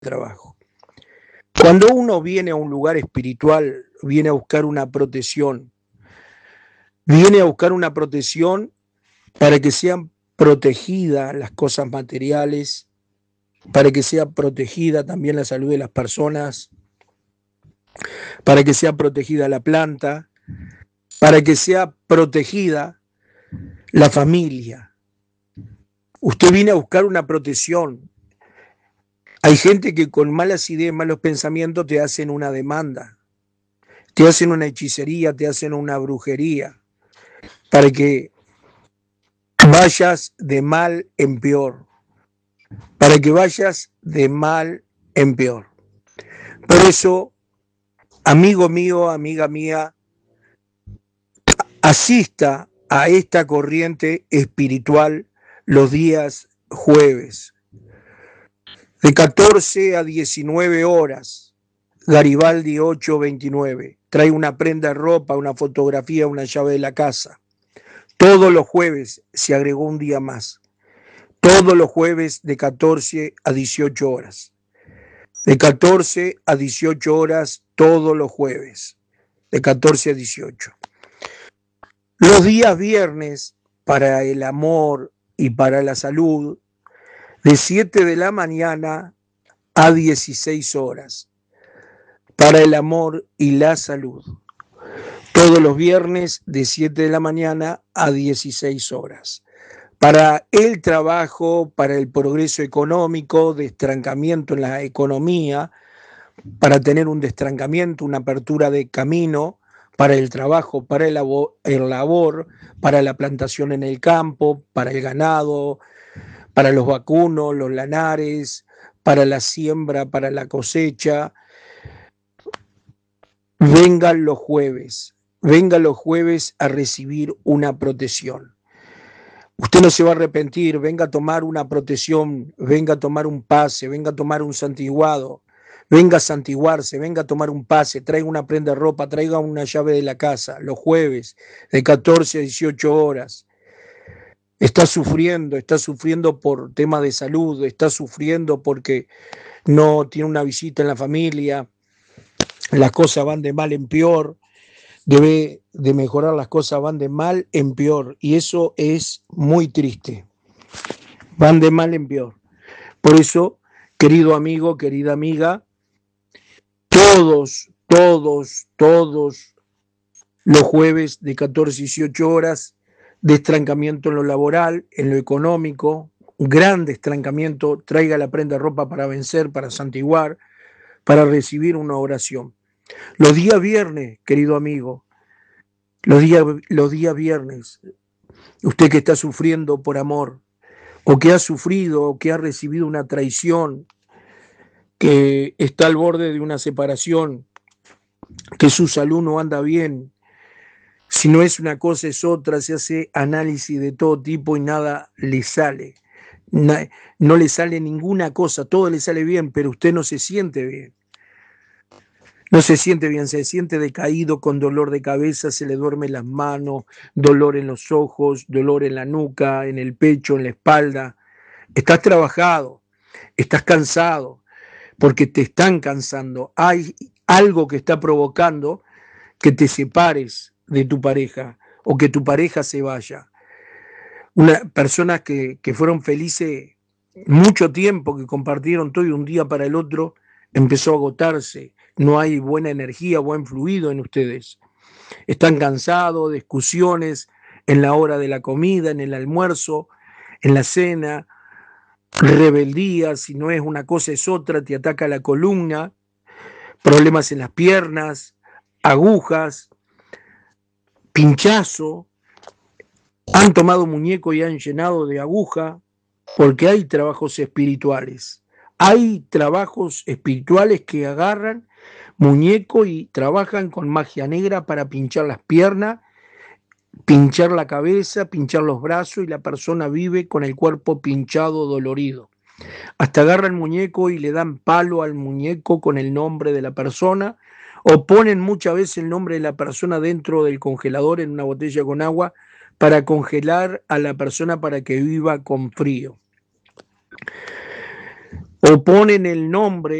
trabajo. Cuando uno viene a un lugar espiritual, viene a buscar una protección. Viene a buscar una protección para que sean protegidas las cosas materiales, para que sea protegida también la salud de las personas, para que sea protegida la planta, para que sea protegida la familia. Usted viene a buscar una protección. Hay gente que con malas ideas, malos pensamientos te hacen una demanda, te hacen una hechicería, te hacen una brujería, para que vayas de mal en peor, para que vayas de mal en peor. Por eso, amigo mío, amiga mía, asista a esta corriente espiritual los días jueves, de 14 a 19 horas, Garibaldi 829. Trae una prenda de ropa, una fotografía, una llave de la casa. Todos los jueves se agregó un día más. Todos los jueves de 14 a 18 horas. De 14 a 18 horas todos los jueves. De 14 a 18. Los días viernes para el amor y para la salud, de 7 de la mañana a 16 horas. Para el amor y la salud. Todos los viernes de 7 de la mañana a 16 horas. Para el trabajo, para el progreso económico, destrancamiento en la economía, para tener un destrancamiento, una apertura de camino, para el trabajo, para el labor, para la plantación en el campo, para el ganado, para los vacunos, los lanares, para la siembra, para la cosecha. Vengan los jueves a recibir una protección. Usted no se va a arrepentir, venga a tomar una protección, venga a tomar un pase, venga a tomar un santiguado, venga a santiguarse, venga a tomar un pase, traiga una prenda de ropa, traiga una llave de la casa, los jueves de 14 a 18 horas. Está sufriendo por temas de salud, está sufriendo porque no tiene una visita en la familia, las cosas van de mal en peor. Debe de mejorar, las cosas van de mal en peor y eso es muy triste, van de mal en peor. Por eso, querido amigo, querida amiga, todos los jueves de 14 a 18 horas, destrancamiento en lo laboral, en lo económico, gran destrancamiento, traiga la prenda de ropa para vencer, para santiguar, para recibir una oración. Los días viernes, querido amigo, los días viernes, usted que está sufriendo por amor, o que ha sufrido, o que ha recibido una traición, que está al borde de una separación, que su salud no anda bien, si no es una cosa es otra, se hace análisis de todo tipo y nada le sale. No le sale ninguna cosa, todo le sale bien, pero usted no se siente bien. No se siente bien, se siente decaído, con dolor de cabeza, se le duermen las manos, dolor en los ojos, dolor en la nuca, en el pecho, en la espalda. Estás trabajado, estás cansado, porque te están cansando. Hay algo que está provocando que te separes de tu pareja o que tu pareja se vaya. Personas que fueron felices mucho tiempo, que compartieron todo y un día para el otro empezó a agotarse. No hay buena energía, buen fluido en ustedes. Están cansados, discusiones en la hora de la comida, en el almuerzo, en la cena, rebeldía, si no es una cosa es otra, te ataca la columna, problemas en las piernas, agujas, pinchazo, han tomado muñeco y han llenado de aguja, porque hay trabajos espirituales. Hay trabajos espirituales que agarran muñeco y trabajan con magia negra para pinchar las piernas, pinchar la cabeza, pinchar los brazos y la persona vive con el cuerpo pinchado, dolorido. Hasta agarran el muñeco y le dan palo al muñeco con el nombre de la persona o ponen muchas veces el nombre de la persona dentro del congelador en una botella con agua para congelar a la persona para que viva con frío. o ponen el nombre